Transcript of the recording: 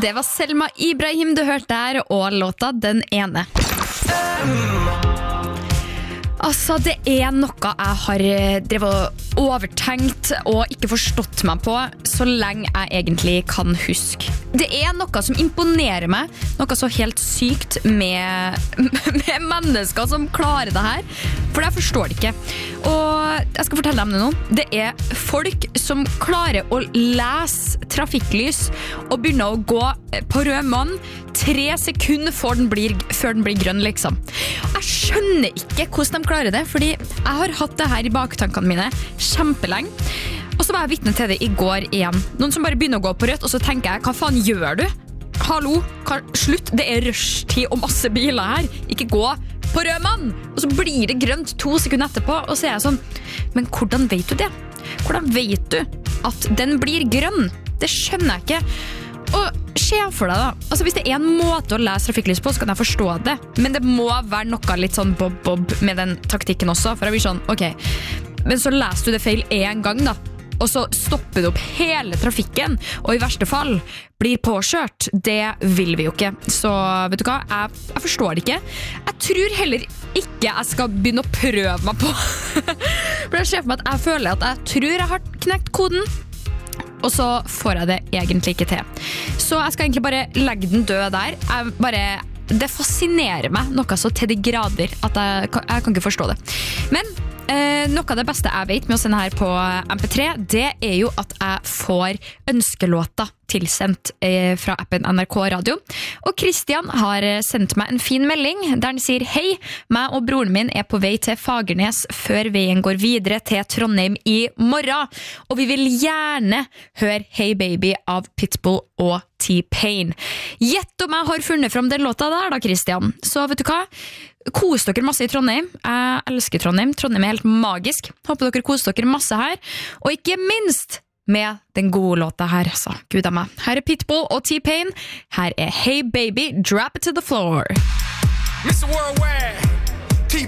Det var Selma Ibrahim du hørte der, og låta Den ene. Altså, det noe jeg har drevet overtenkt og ikke forstått meg på så lenge jeg egentlig kan huske. Det noe som imponerer meg, noe så helt sykt med mennesker som klarer det her, for jeg forstår det ikke. Og jeg skal fortelle dem det nå. Det folk som klarer å lese trafikklys og begynner å gå på rød mann 3 sekunder før den blir grønn, liksom. Jeg skjønner ikke hvordan de klarer det, fordi jeg har hatt det her i baktankene mine kjempelenge. Og så var jeg vitne til det i går igjen. Noen som bare begynner å gå på rødt, og så tenker jeg, hva faen gjør du? Hallo, slutt, det rushtid og masse biler her. Ikke gå på rød mann! Og så blir det grønt 2 sekunder etterpå, og så jeg sånn, men hvordan vet du det? Hvordan vet du at den blir grønn? Det skjønner jeg ikke. Og se for deg da, altså hvis det en måte å lese trafikklys på, så kan jeg forstå det. Men det må være noe litt sånn bob-bob med den taktikken også, for jeg blir sånn, ok, men så leser du det feil en gang da, og så stopper du opp hele trafikken, og i verste fall blir påkjørt. Det vil vi jo ikke. Så vet du hva, jeg forstår det ikke. Jeg tror heller ikke jeg skal begynne å prøve meg på. For jeg ser for meg at jeg føler at jeg tror jeg har knekt koden, og så får jeg det egentlig ikke til. Så jeg skal egentlig bare legge den død der. Det fascinerer meg noe så til de grader at jeg kan ikke forstå det. Men noe av det beste jeg vet med å sende her på MP3, det jo at jeg får ønskelåter tilsendt fra appen NRK Radio. Og Christian har sendt meg en fin melding der han sier: Hei, meg og broren min på vei til Fagernes før veien går videre til Trondheim i morgen. Og vi vil gjerne høre Hey Baby av Pitbull og T-Pain. Gjett om jeg har funnet frem den låta der da, Christian. Så vet du hva? Kos dere masse i Trondheim. Jeg elsker Trondheim. Trondheim helt magisk. Håper dere koser dere masse her. Og ikke minst med den gode låta her, så Gud av meg. Her Pitbull og T-Pain. Her Hey Baby, Drop It to the Floor. Mr. Worldwide,